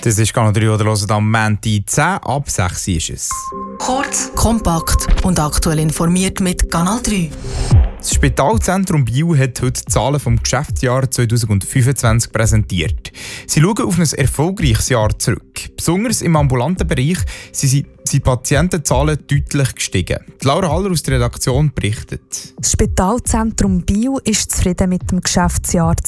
Das ist Kanal 3 oder hört am Montag 10 ab 6 ist es. Kurz, kompakt und aktuell informiert mit Kanal 3. Das Spitalzentrum Biel hat heute die Zahlen vom Geschäftsjahr 2025 präsentiert. Sie schauen auf ein erfolgreiches Jahr zurück. Besonders im ambulanten Bereich sind die Patientenzahlen deutlich gestiegen. Laura Haller aus der Redaktion berichtet. Das Spitalzentrum Biel ist zufrieden mit dem Geschäftsjahr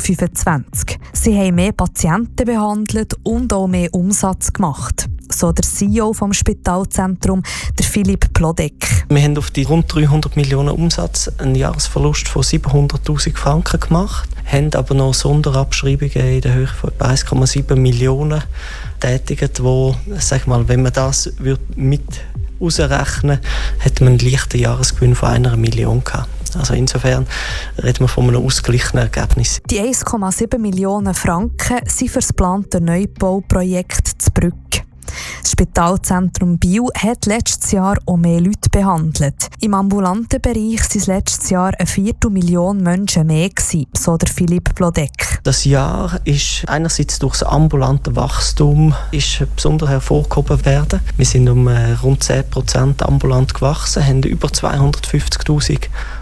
2025. Sie haben mehr Patienten behandelt und auch mehr Umsatz gemacht. So der CEO vom Spitalzentrum, der Philipp Plodek. Wir haben auf die rund 300 Millionen Umsatz einen Jahresverlust von 700'000 Franken gemacht, haben aber noch Sonderabschreibungen in der Höhe von 1,7 Millionen tätigt, wo, sag mal, wenn man das mit ausrechnen, hätte man einen leichten Jahresgewinn von 1 Million gehabt. Also insofern reden wir von einem ausgeglichenen Ergebnis. Die 1,7 Millionen Franken sind für das geplante Neubauprojekt zu Brügg. Das Spitalzentrum Biel hat letztes Jahr auch mehr Leute behandelt. Im ambulanten Bereich waren es letztes Jahr 250.000 Menschen mehr, so der Philipp Plodek. Das Jahr ist einerseits durch das ambulante Wachstum besonders hervorgehoben werden. Wir sind um rund 10% ambulant gewachsen, haben über 250'000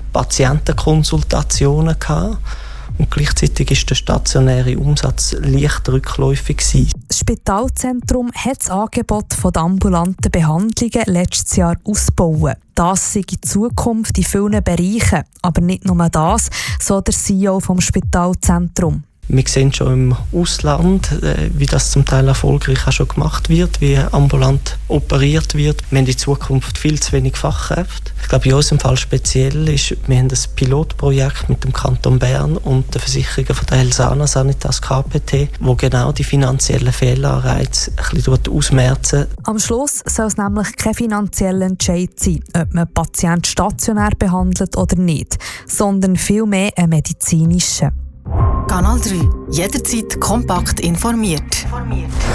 Patientenkonsultationen gehabt. Und gleichzeitig war der stationäre Umsatz leicht rückläufig. Das Spitalzentrum hat das Angebot der ambulanten Behandlungen letztes Jahr ausgebaut. Das sei die Zukunft in vielen Bereichen. Aber nicht nur das, so der CEO vom Spitalzentrum. Wir sehen schon im Ausland, wie das zum Teil erfolgreich auch schon gemacht wird, wie ambulant operiert wird. Wir haben in Zukunft viel zu wenig Fachkräfte. Ich glaube, in unserem Fall speziell ist, wir haben ein Pilotprojekt mit dem Kanton Bern und der Versicherung von der Helsana Sanitas KPT, wo genau die finanziellen Fehlanreize ein bisschen ausmerzen. Am Schluss soll es nämlich kein finanzieller Entscheid sein, ob man Patienten stationär behandelt oder nicht, sondern vielmehr ein medizinischer. Kanal 3. Jederzeit kompakt informiert.